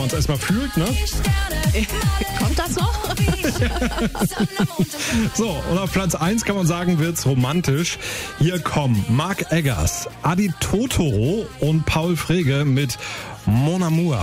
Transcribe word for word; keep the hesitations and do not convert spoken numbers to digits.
es erstmal fühlt, ne? Kommt das noch? So, und auf Platz eins kann man sagen, wird's romantisch. Hier kommen Mark Eggers, Adi Totoro und Paul Frege mit Mon Amour.